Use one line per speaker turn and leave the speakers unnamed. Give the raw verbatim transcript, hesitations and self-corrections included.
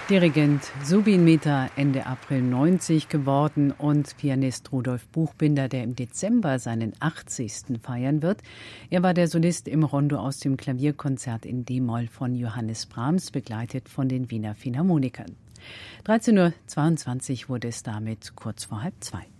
Dirigent Zubin Mehta, Ende April neunzig geworden, und Pianist Rudolf Buchbinder, der im Dezember seinen achtzigsten feiern wird. Er war der Solist im Rondo aus dem Klavierkonzert in D-Moll von Johannes Brahms, begleitet von den Wiener Philharmonikern. dreizehn Uhr zweiundzwanzig wurde es damit kurz vor halb zwei.